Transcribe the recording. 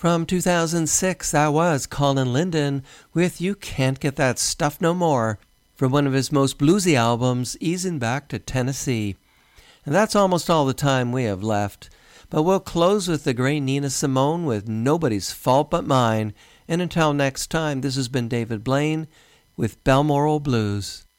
From 2006, that was Colin Linden with You Can't Get That Stuff No More from one of his most bluesy albums, Easing Back to Tennessee. And that's almost all the time we have left. But we'll close with the great Nina Simone with Nobody's Fault But Mine. And until next time, this has been David Blaine with Balmoral Blues.